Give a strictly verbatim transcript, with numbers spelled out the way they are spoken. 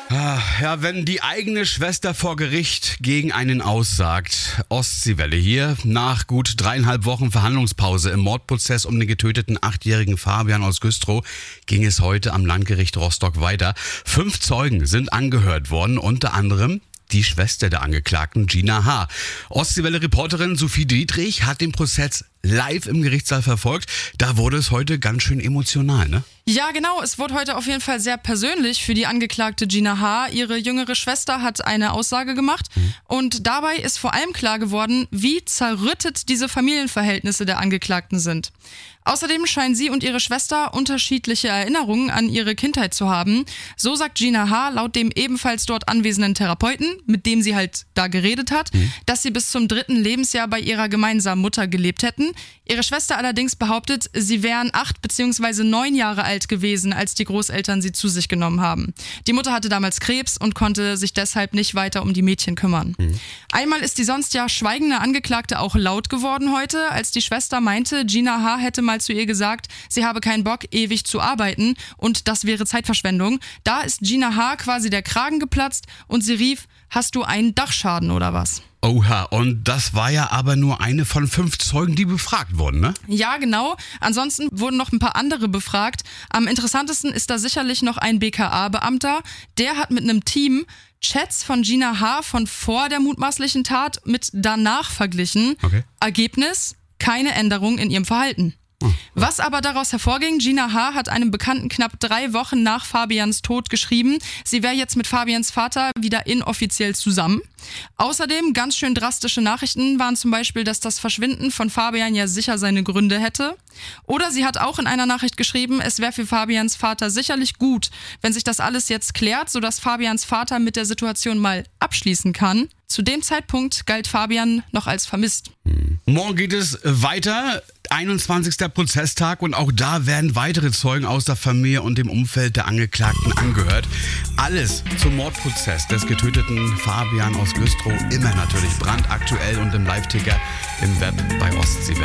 Ah, ja, wenn die eigene Schwester vor Gericht gegen einen aussagt. Ostseewelle hier. Nach gut dreieinhalb Wochen Verhandlungspause im Mordprozess um den getöteten achtjährigen Fabian aus Güstrow ging es heute am Landgericht Rostock weiter. Fünf Zeugen sind angehört worden, unter anderem die Schwester der Angeklagten, Gina H. Ostseewelle-Reporterin Sophie Dietrich hat den Prozess live im Gerichtssaal verfolgt. Da wurde es heute ganz schön emotional, ne? Ja, genau. Es wurde heute auf jeden Fall sehr persönlich für die Angeklagte Gina H. Ihre jüngere Schwester hat eine Aussage gemacht mhm. und dabei ist vor allem klar geworden, wie zerrüttet diese Familienverhältnisse der Angeklagten sind. Außerdem scheinen sie und ihre Schwester unterschiedliche Erinnerungen an ihre Kindheit zu haben. So sagt Gina H. laut dem ebenfalls dort anwesenden Therapeuten, mit dem sie halt da geredet hat, mhm. dass sie bis zum dritten Lebensjahr bei ihrer gemeinsamen Mutter gelebt hätten. Ihre Schwester allerdings behauptet, sie wären acht bzw. neun Jahre alt gewesen, als die Großeltern sie zu sich genommen haben. Die Mutter hatte damals Krebs und konnte sich deshalb nicht weiter um die Mädchen kümmern. Mhm. Einmal ist die sonst ja schweigende Angeklagte auch laut geworden heute, als die Schwester meinte, Gina H. hätte mal zu ihr gesagt, sie habe keinen Bock, ewig zu arbeiten und das wäre Zeitverschwendung. Da ist Gina H. quasi der Kragen geplatzt und sie rief, hast du einen Dachschaden oder was? Oha, und das war ja aber nur eine von fünf Zeugen, die befragt wurden, ne? Ja, genau. Ansonsten wurden noch ein paar andere befragt. Am interessantesten ist da sicherlich noch ein B K A-Beamter. Der hat mit einem Team Chats von Gina H. von vor der mutmaßlichen Tat mit danach verglichen. Okay. Ergebnis, keine Änderung in ihrem Verhalten. Was aber daraus hervorging, Gina H. hat einem Bekannten knapp drei Wochen nach Fabians Tod geschrieben, sie wäre jetzt mit Fabians Vater wieder inoffiziell zusammen. Außerdem ganz schön drastische Nachrichten waren zum Beispiel, dass das Verschwinden von Fabian ja sicher seine Gründe hätte. Oder sie hat auch in einer Nachricht geschrieben, es wäre für Fabians Vater sicherlich gut, wenn sich das alles jetzt klärt, sodass Fabians Vater mit der Situation mal abschließen kann. Zu dem Zeitpunkt galt Fabian noch als vermisst. Morgen geht es weiter, einundzwanzigster Prozesstag und auch da werden weitere Zeugen aus der Familie und dem Umfeld der Angeklagten angehört. Alles zum Mordprozess des getöteten Fabian aus Güstrow, immer natürlich brandaktuell und im Live-Ticker im Web bei Ostseewelle.